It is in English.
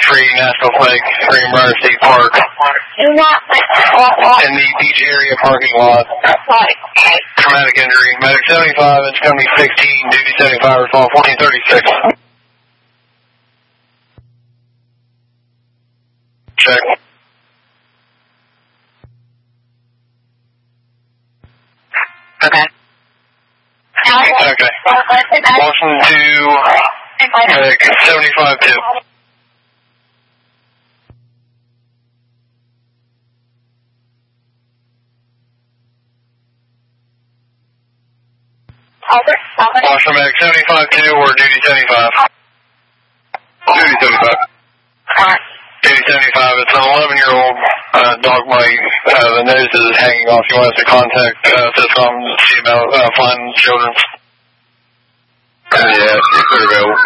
Free, Nashville Lake, Greenbrier State Park. In the beach area parking lot. Traumatic injury. Medic 75, it's going to be 16, duty 75, response 1436. Check. Okay. Okay. Motion to medic 75-2. Washington Medic 75-2 or duty 75? Duty 75. Duty 75, it's an 11-year-old dog bite. The nose is hanging off. You want us to contact CISCOM to see about finding children? Yeah, it's clear available.